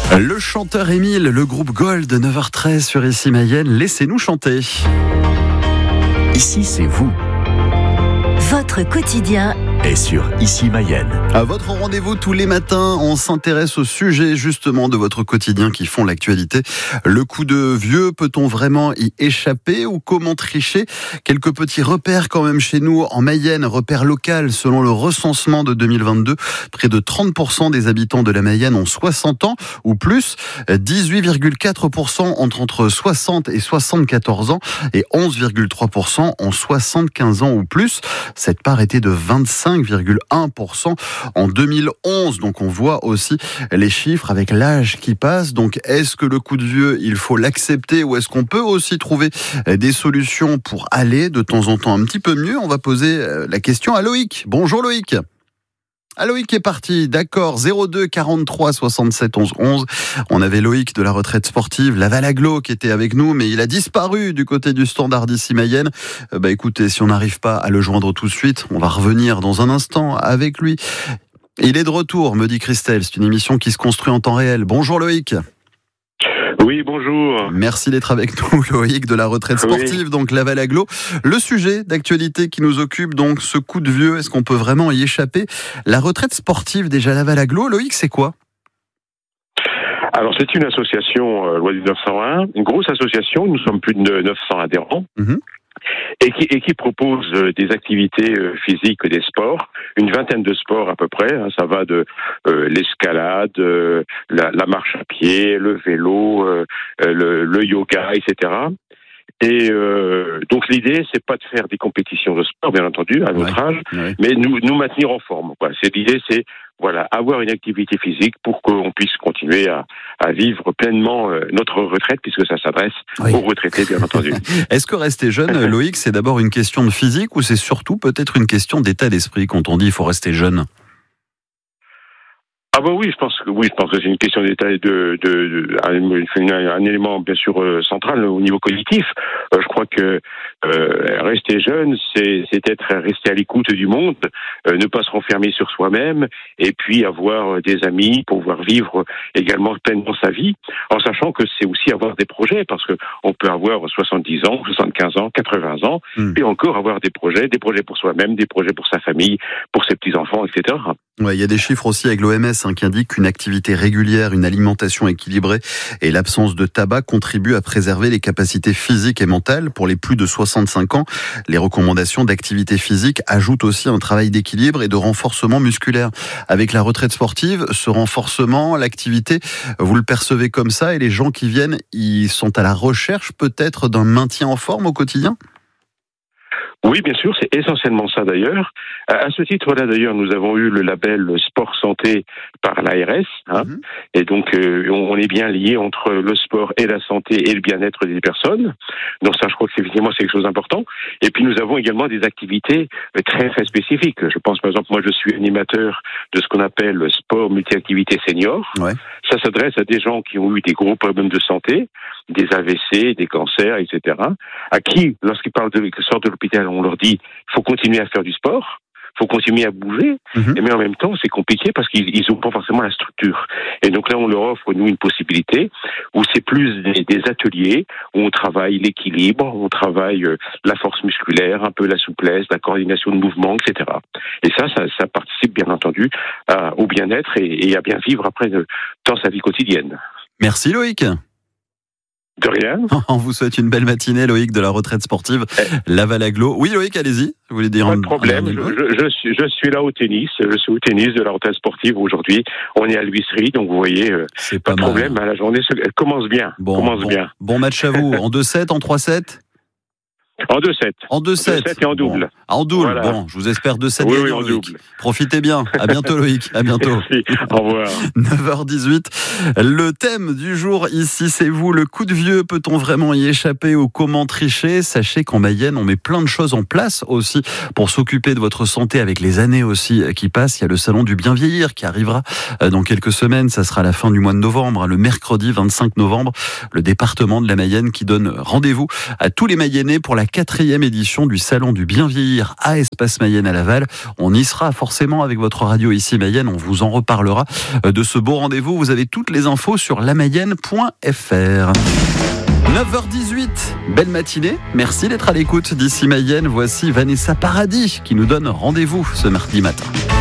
Le chanteur Émile, le groupe Gold, 9h13 sur Ici Mayenne, laissez-nous chanter. Ici, c'est vous. Votre quotidien Et sur Ici Mayenne. À votre rendez-vous tous les matins, on s'intéresse au sujet justement de votre quotidien qui font l'actualité. Le coup de vieux, peut-on vraiment y échapper ou comment tricher ? Quelques petits repères quand même chez nous en Mayenne, repères locaux selon le recensement de 2022. Près de 30% des habitants de la Mayenne ont 60 ans ou plus, 18,4% ont entre 60 et 74 ans et 11,3% ont 75 ans ou plus. Cette part était de 25,1% en 2011. Donc on voit aussi les chiffres avec l'âge qui passe. Donc est-ce que le coup de vieux, il faut l'accepter ou est-ce qu'on peut aussi trouver des solutions pour aller de temps en temps un petit peu mieux ? On va poser la question à Loïc. Bonjour Loïc. Loïc est parti, d'accord, 02 43 67 11 11. On avait Loïc de la retraite sportive, Laval-Aglo, qui était avec nous, mais il a disparu du côté du standard d'Ici Mayenne. Écoutez, si on n'arrive pas à le joindre tout de suite, on va revenir dans un instant avec lui. Il est de retour, me dit Christelle, c'est une émission qui se construit en temps réel. Bonjour Loïc. Oui, bonjour. Merci d'être avec nous, Loïc, de la retraite sportive, oui. Donc Laval-Aglo. Le sujet d'actualité qui nous occupe, donc ce coup de vieux, est-ce qu'on peut vraiment y échapper ? La retraite sportive, déjà Laval-Aglo, Loïc, c'est quoi ? Alors, c'est une association, loi du 901, une grosse association, nous sommes plus de 900 adhérents. Et qui propose des activités physiques, des sports, une vingtaine de sports à peu près, ça va de l'escalade, la marche à pied, le vélo, le yoga, etc. Et donc l'idée, c'est pas de faire des compétitions de sport, bien entendu, à notre âge, mais nous maintenir en forme. Quoi. L'idée, c'est avoir une activité physique pour qu'on puisse continuer à vivre pleinement notre retraite, puisque ça s'adresse aux retraités, bien entendu. Est-ce que rester jeune, Loïc, c'est d'abord une question de physique ou c'est surtout peut-être une question d'état d'esprit quand on dit il faut rester jeune ? Ah bah oui, je pense que c'est une question d'état un élément bien sûr central au niveau cognitif. Je crois que rester jeune, c'est rester à l'écoute du monde, ne pas se renfermer sur soi-même, et puis avoir des amis, pouvoir vivre également pleinement sa vie, en sachant que c'est aussi avoir des projets, parce que on peut avoir 70 ans, 75 ans, 80 ans, et encore avoir des projets pour soi-même, des projets pour sa famille, pour ses petits-enfants, etc. Ouais, il y a des chiffres aussi avec l'OMS qui indiquent qu'une activité régulière, une alimentation équilibrée et l'absence de tabac contribuent à préserver les capacités physiques et mentales. Pour les plus de 65 ans, les recommandations d'activité physique ajoutent aussi un travail d'équilibre et de renforcement musculaire. Avec la retraite sportive, ce renforcement, l'activité, vous le percevez comme ça et les gens qui viennent, ils sont à la recherche peut-être d'un maintien en forme au quotidien ? Oui, bien sûr, c'est essentiellement ça d'ailleurs. À ce titre-là, d'ailleurs, nous avons eu le label Sport Santé par l'ARS, et donc on est bien lié entre le sport et la santé et le bien-être des personnes. Donc ça, je crois que c'est quelque chose d'important. Et puis nous avons également des activités très très spécifiques. Je pense par exemple, moi je suis animateur de ce qu'on appelle le sport multi-activité senior. Ouais. Ça s'adresse à des gens qui ont eu des gros problèmes de santé, des AVC, des cancers, etc. À qui, lorsqu'ils sortent de l'hôpital, on leur dit il faut continuer à faire du sport, il faut continuer à bouger, mais en même temps c'est compliqué parce qu'ils n'ont pas forcément la structure. Et donc là on leur offre nous une possibilité où c'est plus des ateliers où on travaille l'équilibre, on travaille la force musculaire, un peu la souplesse, la coordination de mouvements, etc. Et ça participe bien entendu au bien-être et à bien vivre après dans sa vie quotidienne. Merci Loïc. De rien. On vous souhaite une belle matinée, Loïc, de la retraite sportive Laval-Aglo. Oui, Loïc, allez-y. Vous voulez dire pas de problème. Je suis là au tennis. Je suis au tennis de la retraite sportive aujourd'hui. On est à l'huisserie, donc vous voyez, c'est pas de problème. La journée elle commence bien. Bien. Bon match à vous. En 2-7, en 3-7 ? En 2-7. En 2-7 et en double. Bon. En double, voilà. Bon, je vous espère 2-7 gagnants, oui, en Loïc. double. Profitez bien. À bientôt, Loïc. À bientôt. Merci. Au revoir. 9h18. Le thème du jour, ici, c'est vous. Le coup de vieux, peut-on vraiment y échapper ou comment tricher ? Sachez qu'en Mayenne, on met plein de choses en place aussi pour s'occuper de votre santé avec les années aussi qui passent. Il y a le salon du bien vieillir qui arrivera dans quelques semaines. Ça sera la fin du mois de novembre, le mercredi 25 novembre. Le département de la Mayenne qui donne rendez-vous à tous les Mayennais pour la 4e édition du Salon du Bien Vieillir à Espace Mayenne à Laval. On y sera forcément avec votre radio ici Mayenne. On vous en reparlera de ce beau rendez-vous. Vous avez toutes les infos sur lamayenne.fr. 9h18, belle matinée. Merci d'être à l'écoute d'ici Mayenne. Voici Vanessa Paradis qui nous donne rendez-vous ce mardi matin.